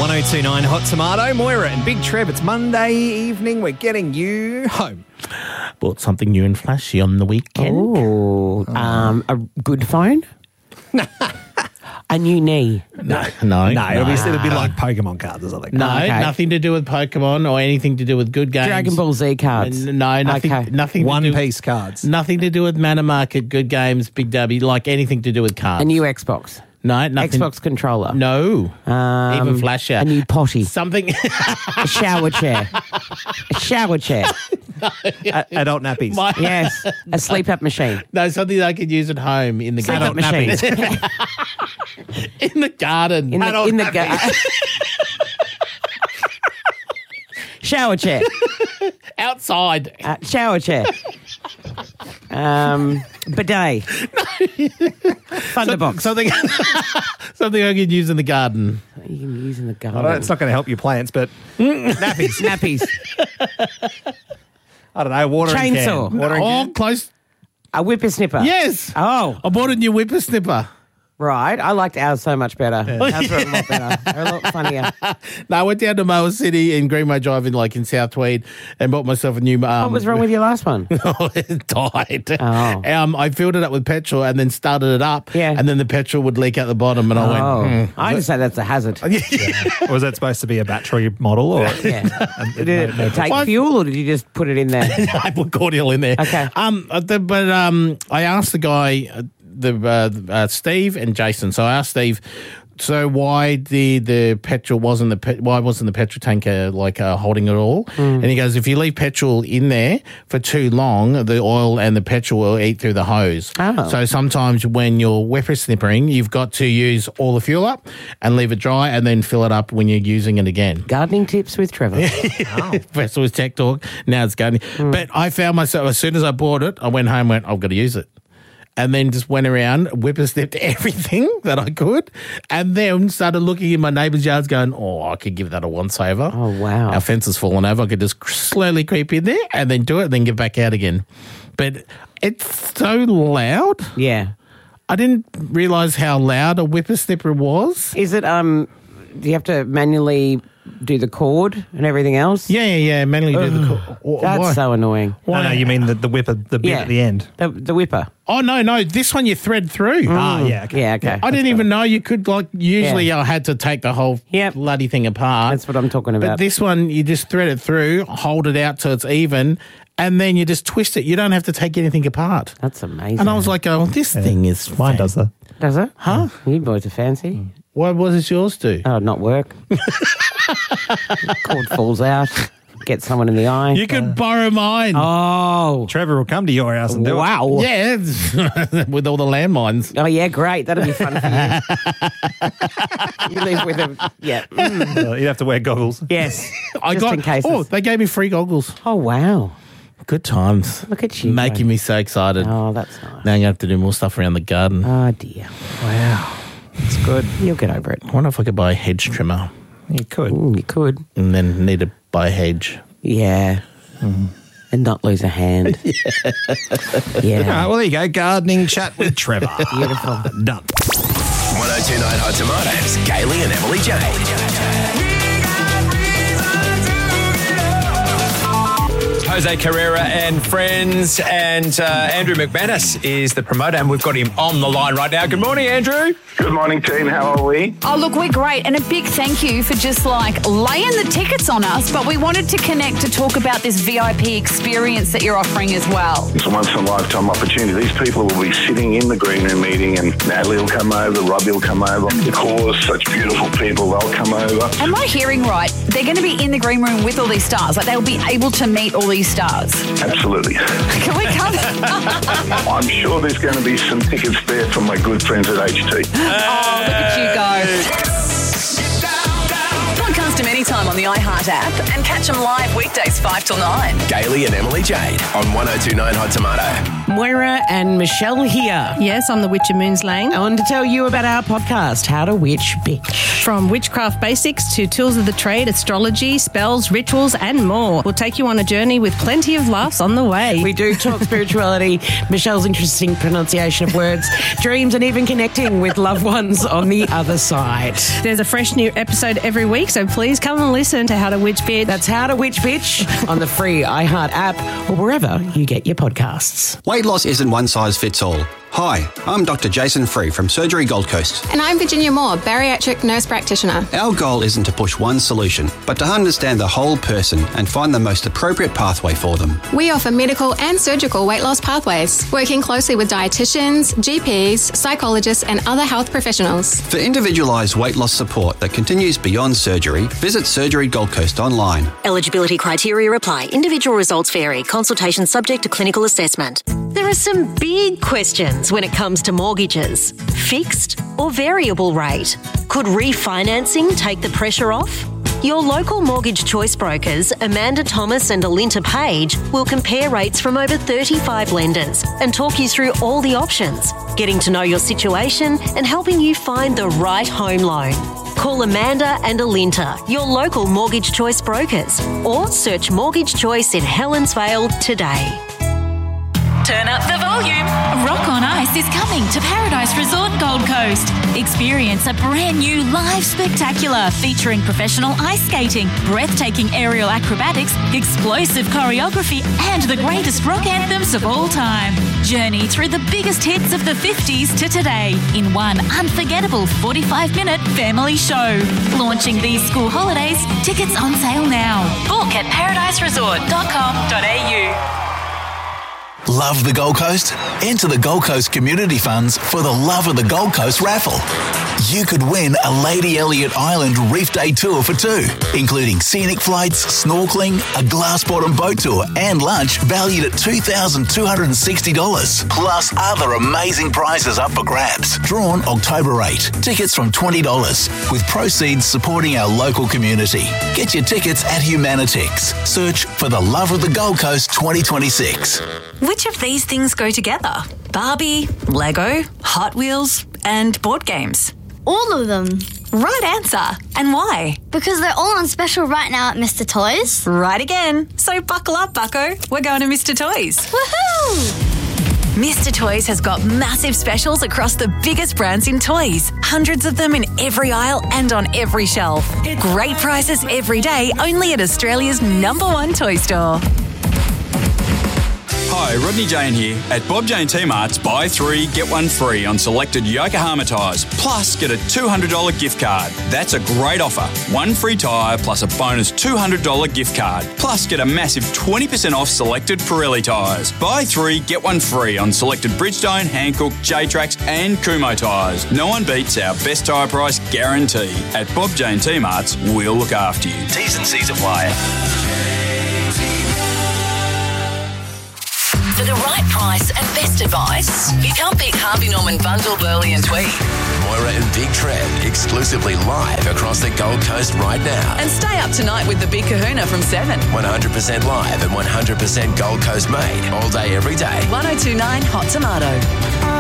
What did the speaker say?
1029 Hot Tomato, Moira and Big Trev. It's Monday evening. We're getting you home. Bought something new and flashy on the weekend. Oh, a good phone? A new knee? No, It'll be like Pokemon cards or something. No, Okay. nothing to do with Pokemon or anything to do with good games. Dragon Ball Z cards? No, nothing. Okay. Nothing. One to do, Piece cards. Nothing to do with Manor Market, good games, Big W, like anything to do with cards. A new Xbox? No, nothing. Xbox controller? No. Even flasher. A new potty? Something. A shower chair? A shower chair? Adult nappies. Yes. A sleep-up machine? No, something I could use at home in the Sleep-up garden. machine? In the garden. In the shower chair? Outside. Shower chair? Bidet? Thunderbox? Something I could use in the garden. You can use in the I don't- garden. it's not going to help your plants, but nappies. Nappies? I don't know, watering Chainsaw. can. Watering Oh, can. close. A whippersnipper? Yes. Oh, I bought a new whippersnipper. right. I liked ours so much better. Ours were a lot better. They're a lot funnier. No, I went down to Moa City in Greenway Drive in South Tweed and bought myself a new. What was wrong with your last one? It died. Oh. I filled it up with petrol and then started it up. Yeah. And then the petrol would leak out the bottom, and I Oh, went. I just say that's a hazard. Or was that supposed to be a battery model? Or Yeah. Did it take What? fuel or did you just put it in there? I put cordial in there. Okay. I asked the guy, Steve and Jason. So I asked Steve, so why the petrol wasn't why wasn't the petrol tanker holding it all? And he goes, if you leave petrol in there for too long, the oil and the petrol will eat through the hose. Oh. So sometimes when you're whippersnippering, you've got to use all the fuel up and leave it dry and then fill it up when you're using it again. Gardening tips with Trevor. First it was tech talk, now it's gardening. But I found myself, as soon as I bought it, I went home and went, I've got to use it. And then just went around, whippersnipped everything that I could, and then started looking in my neighbours' yards going, I could give that a once-over. Oh, wow. Our fence has fallen over. I could just slowly creep in there and then do it and then get back out again. But it's so loud. Yeah. I didn't realise how loud a whippersnipper was. Is it, do you have to manually do the cord and everything else? Yeah. Manually do the call. That's so annoying. No, you mean the whipper, the bit at the end. The whipper. Oh, no. This one you thread through. Ah, yeah, okay. Yeah, okay. I didn't even know you could, usually I had to take the whole Yep. bloody thing apart. That's what I'm talking about. But this one, you just thread it through, hold it out till it's even, and then you just twist it. You don't have to take anything apart. That's amazing. And I was like, this thing is... Mine does that. Does it? Huh? You boys are fancy. What does yours do? Oh, not work. Cord falls out. Get someone in the eye. You could borrow mine. Oh. Trevor will come to your house and do it. Wow. Yeah, with all the landmines. Oh, yeah, great. That'll be fun for you. You live with them. Yeah. You'd have to wear goggles. Yes. I Just in case. Oh, they gave me free goggles. Oh, wow. Good times. Look at you. Making me so excited. Oh, that's nice. Now I'm going to have to do more stuff around the garden. Oh, dear. Wow. It's good. You'll get over it. I wonder if I could buy a hedge trimmer You could. You could. and then need to buy a hedge. Yeah. And not lose a hand. All Yeah. right, well, there you go. Gardening chat with Trevor. Beautiful. Done. 1029 Hot Tomatoes, Kaylee and Emily Jane. Jose Carrera and friends, and Andrew McManus is the promoter, and we've got him on the line right now. Good morning, Andrew. Good morning, team. How are we? Oh, look, we're great. And a big thank you for just laying the tickets on us. But we wanted to connect to talk about this VIP experience that you're offering as well. It's a once-in-a-lifetime opportunity. These people will be sitting in the green room meeting, and Natalie will come over, Robbie will come over. The chorus, such beautiful people, they'll come over. Am I hearing right? They're going to be in the green room with all these stars. Like, they'll be able to meet all these stars. Absolutely. Can we come? I'm sure there's going to be some tickets there from my good friends at HT. Oh, look at you go. Podcast them anytime on the iHeart app and catch them live weekdays 5 till 9. Kaylee and Emily Jade on 1029 Hot Tomato. Moira and Michelle here. Yes, I'm the Witch of Moons Lane. I wanted to tell you about our podcast, How to Witch Bitch. From witchcraft basics to tools of the trade, astrology, spells, rituals, and more. We'll take you on a journey with plenty of laughs on the way. We do talk spirituality, Michelle's interesting pronunciation of words, dreams, and even connecting with loved ones on the other side. There's a fresh new episode every week, so please come and listen to How to Witch Bitch. That's How to Witch Bitch on the free iHeart app or wherever you get your podcasts. Weight loss isn't one size fits all. Hi, I'm Dr. Jason Free from Surgery Gold Coast. And I'm Virginia Moore, bariatric nurse practitioner. Our goal isn't to push one solution, but to understand the whole person and find the most appropriate pathway for them. We offer medical and surgical weight loss pathways, working closely with dietitians, GPs, psychologists, and other health professionals. For individualised weight loss support that continues beyond surgery, visit Surgery Gold Coast online. Eligibility criteria apply. Individual results vary. Consultation subject to clinical assessment. There are some big questions when it comes to mortgages. Fixed or variable rate? Could refinancing take the pressure off? Your local mortgage choice brokers, Amanda Thomas and Alinta Page, will compare rates from over 35 lenders and talk you through all the options, getting to know your situation and helping you find the right home loan. Call Amanda and Alinta, your local mortgage choice brokers, or search Mortgage Choice in Helensvale today. Turn up the volume. Rock on Ice is coming to Paradise Resort Gold Coast. Experience a brand new live spectacular featuring professional ice skating, breathtaking aerial acrobatics, explosive choreography, and the greatest rock anthems of all time. Journey through the biggest hits of the 50s to today in one unforgettable 45-minute family show. Launching these school holidays, tickets on sale now. Book at paradiseresort.com.au. Love the Gold Coast? Enter the Gold Coast Community Funds for the Love of the Gold Coast raffle. You could win a Lady Elliot Island Reef Day tour for two, including scenic flights, snorkeling, a glass-bottom boat tour and lunch valued at $2,260. Plus other amazing prizes up for grabs. Drawn October 8. Tickets from $20, with proceeds supporting our local community. Get your tickets at Humanitix. Search for the Love of the Gold Coast 2026. Which of these things go together? Barbie, Lego, Hot Wheels, and board games? All of them. Right answer. And why? Because they're all on special right now at Mr. Toys. Right again. So buckle up, bucko. We're going to Mr. Toys. Woohoo! Mr. Toys has got massive specials across the biggest brands in toys. Hundreds of them in every aisle and on every shelf. Great prices every day, only at Australia's #1 toy store. Hi, Rodney Jane here. At Bob Jane T-Mart's, buy 3, get 1 free on selected Yokohama tyres, plus get a $200 gift card. That's a great offer. 1 free tyre plus a bonus $200 gift card, plus get a massive 20% off selected Pirelli tyres. Buy 3, get 1 free on selected Bridgestone, Hankook, J-Trax and Kumho tyres. No one beats our best tyre price guarantee. At Bob Jane T-Mart's, we'll look after you. T's and C's apply. For the right price and best advice, you can't beat Harvey Norman Bundle, Burley and Tweed. Moira and Big Trev exclusively live across the Gold Coast right now. And stay up tonight with the Big Kahuna from 7. 100% live and 100% Gold Coast made all day, every day. 1029 Hot Tomato.